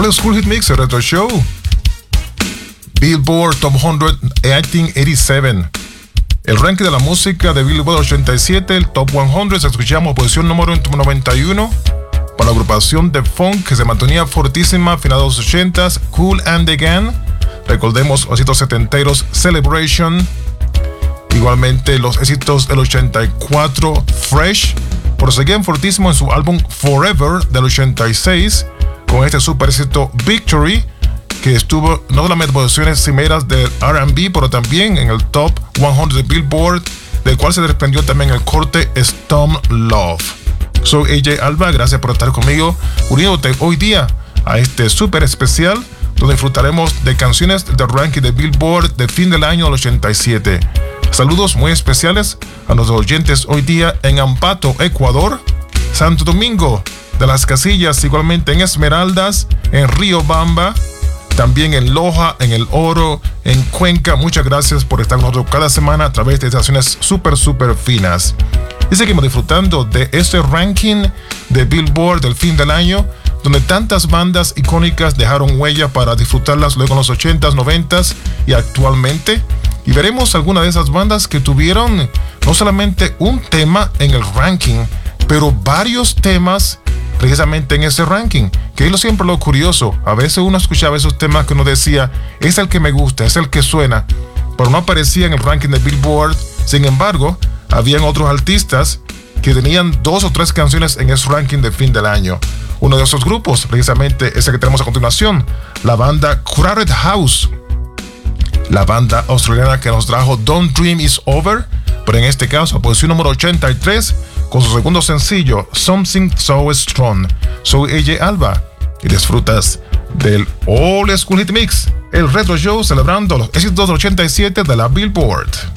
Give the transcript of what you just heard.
All School Hit Mix, el Retro Show. Billboard Top 100 1887. El ranking de la música de Billboard 87, el Top 100, escuchamos posición número 91 para la agrupación de funk que se mantenía fortísima a finales de los 80s, Kool and the Gang. Recordemos los éxitos setenteros, Celebration. Igualmente los éxitos del 84, Fresh. Proseguían fortísimo en su álbum Forever del 86 con este super éxito Victory, que estuvo no solamente en posiciones cimeras del R&B, pero también en el Top 100 de Billboard, del cual se desprendió también el corte Storm Love. Soy AJ Alba, gracias por estar conmigo, uniéndote hoy día a este super especial, donde disfrutaremos de canciones del ranking de Billboard de fin del año del 87. Saludos muy especiales a nuestros oyentes hoy día en Ambato, Ecuador, Santo Domingo de las Casillas, igualmente en Esmeraldas, en Riobamba, también en Loja, en El Oro, en Cuenca. Muchas gracias por estar con nosotros cada semana a través de estaciones súper finas. Y seguimos disfrutando de este ranking de Billboard del fin del año, donde tantas bandas icónicas dejaron huella para disfrutarlas luego en los 80s, 90s y actualmente. Y veremos algunas de esas bandas que tuvieron no solamente un tema en el ranking, pero varios temas precisamente en ese ranking, que es siempre lo curioso. A veces uno escuchaba esos temas que uno decía, es el que me gusta, es el que suena, pero no aparecía en el ranking de Billboard. Sin embargo, habían otros artistas que tenían 2 o 3 canciones en ese ranking de fin del año. Uno de esos grupos, precisamente ese que tenemos a continuación, la banda Crowded House, la banda australiana que nos trajo Don't Dream Is Over, pero en este caso, posición número 83, con su segundo sencillo, Something So Strong. Soy AJ Alba y disfrutas del All School Hit Mix, el Retro Show celebrando los éxitos del 87 de la Billboard.